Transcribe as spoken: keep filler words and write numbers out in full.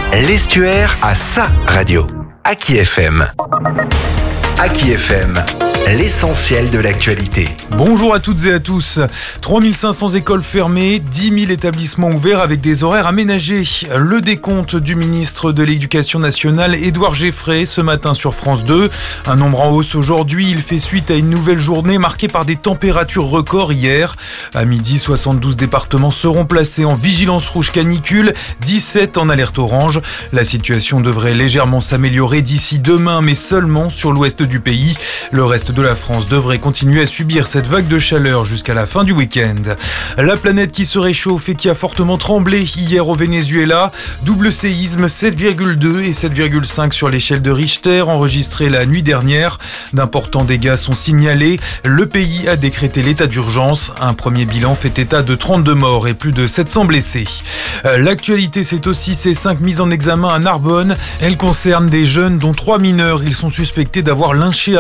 L'Estuaire a sa radio. Aki F M. Aki F M, l'essentiel de l'actualité. Bonjour à toutes et à tous. trois mille cinq cents écoles fermées, dix mille établissements ouverts avec des horaires aménagés. Le décompte du ministre de l'Éducation nationale, Édouard Geffray, ce matin sur France deux. Un nombre en hausse aujourd'hui. Il fait suite à une nouvelle journée marquée par des températures records hier. À midi, soixante-douze départements seront placés en vigilance rouge canicule, dix-sept en alerte orange. La situation devrait légèrement s'améliorer d'ici demain, mais seulement sur l'ouest du pays. Le reste de la France devrait continuer à subir cette vague de chaleur jusqu'à la fin du week-end. La planète qui se réchauffe et qui a fortement tremblé hier au Venezuela. Double séisme, sept virgule deux et sept virgule cinq sur l'échelle de Richter enregistrés la nuit dernière. D'importants dégâts sont signalés. Le pays a décrété l'état d'urgence. Un premier bilan fait état de trente-deux morts et plus de sept cents blessés. L'actualité, c'est aussi ces cinq mises en examen à Narbonne. Elles concernent des jeunes dont trois mineurs. Ils sont suspectés d'avoir lynché